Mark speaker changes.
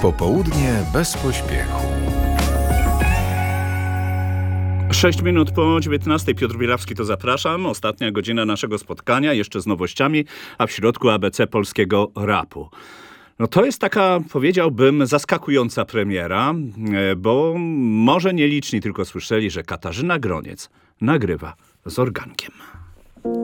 Speaker 1: Popołudnie bez pośpiechu.
Speaker 2: 6 minut po 19. Piotr Bielawski, to zapraszam. Ostatnia godzina naszego spotkania, jeszcze z nowościami, a w środku ABC polskiego rapu. No to jest taka, powiedziałbym, zaskakująca premiera, bo może nieliczni tylko słyszeli, że Katarzyna Groniec nagrywa z organkiem.